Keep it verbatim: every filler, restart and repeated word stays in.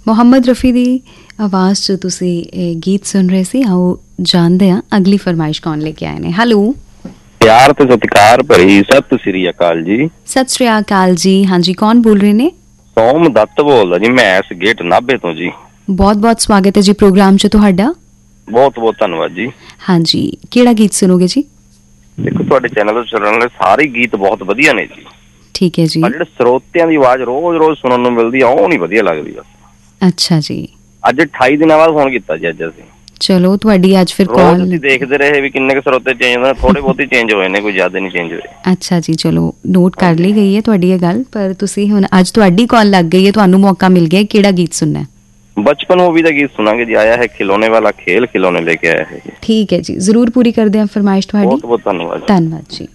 ਮੁਹੰਮਦ ਰਫੀ ਦੀ ਆਵਾਜ਼ 'ਚ ਤੁਸੀਂ ਇਹ ਗੀਤ ਸੁਣ ਰਹੇ ਸੀ। ਆਓ ਜਾਣਦੇ ਹਾਂ ਅਗਲੀ ਫਰਮਾਇਸ਼ ਕੌਣ ਲੈ ਕੇ ਆਏ ਨੇ। ਹੈਲੋ, ਪਿਆਰ ਤੇ ਸਤਿਕਾਰ ਭਰੀ ਸਤਿ ਸ੍ਰੀ ਅਕਾਲ ਜੀ। ਸਤਿ ਸ੍ਰੀ ਅਕਾਲ ਜੀ। ਹਾਂਜੀ, ਕੌਣ ਬੋਲ ਰਹੇ ਨੇ? ਸੋਮ ਦੱਤ ਬੋਲਦਾ ਜੀ, ਮੈਂ ਇਸ ਗੇਟ ਨਾਭੇ ਤੋਂ ਜੀ। ਬਹੁਤ ਬਹੁਤ ਸਵਾਗਤ ਹੈ ਜੀ ਪ੍ਰੋਗਰਾਮ 'ਚ ਤੁਹਾਡਾ। ਬਹੁਤ ਬਹੁਤ ਧੰਨਵਾਦ ਜੀ। ਹਾਂਜੀ, ਕਿਹੜਾ ਗੀਤ ਸੁਣੋਗੇ ਜੀ? ਦੇਖੋ, ਤੁਹਾਡੇ ਚੈਨਲ ਤੋਂ ਚੱਲਣ ਵਾਲੇ ਸਾਰੇ ਗੀਤ ਬਹੁਤ ਵਧੀਆ ਨੇ ਜੀ। ਠੀਕ ਹੈ ਜੀ। ਪਰ ਜਿਹੜੇ ਸਰੋਤਿਆਂ ਦੀ ਆਵਾਜ਼ ਰੋਜ਼ ਰੋਜ਼ ਸੁਣਨ ਨੂੰ ਮਿਲਦੀ ਆ, ਉਹ ਨਹੀਂ ਵਧੀਆ ਲੱਗਦੀ। ਅੱਛਾ ਜੀ। ਅੱਜ ਅਠਾਈ ਦਿਨਾਂ ਬਾਅਦ ਫੋਨ ਕੀਤਾ ਜੀ। ਅੱਜ ਅਸੀਂ ਚਲੋ, ਤੁਹਾਡੀ ਅੱਜ ਫਿਰ ਕਾਲ ਤੁਸੀਂ ਦੇਖਦੇ ਰਹੇ ਵੀ ਕਿੰਨੇ ਕੁ ਸਰੋਤੇ ਚੇਂਜ ਹੁੰਦੇ, ਥੋੜੇ ਬਹੁਤੇ ਚੇਂਜ ਹੋਏ ਨੇ, ਕੋਈ ਜ਼ਿਆਦਾ ਨਹੀਂ ਚੇਂਜ ਹੋਏ। ਅੱਛਾ ਜੀ, ਚਲੋ ਨੋਟ ਕਰ ਲਈ ਗਈ ਹੈ ਤੁਹਾਡੀ ਇਹ ਗੱਲ। ਪਰ ਤੁਸੀਂ ਹੁਣ ਅੱਜ ਤੁਹਾਡੀ ਕਾਲ ਲੱਗ ਗਈ ਹੈ, ਤੁਹਾਨੂੰ ਮੌਕਾ ਮਿਲ ਗਿਆ, ਕਿਹੜਾ ਗੀਤ ਸੁਣਨਾ? ਬਚਪਨ ਮੂਵੀ ਦਾ ਗੀਤ ਸੁਣਾਂਗੇ ਜੀ। ਆਇਆ ਹੈ ਖਿਲੌਣੇ ਵਾਲਾ ਖੇਲ, ਖਿਲੌਣੇ ਲੈ ਕੇ ਆਇਆ ਹੈ ਜੀ। ਠੀਕ ਹੈ ਜੀ, ਜ਼ਰੂਰ ਪੂਰੀ ਕਰਦੇ ਹਾਂ ਫਰਮਾਇਸ਼ ਤੁਹਾਡੀ। ਬਹੁਤ ਬਹੁਤ ਧੰਨਵਾਦ। ਧੰਨਵਾਦ ਜੀ।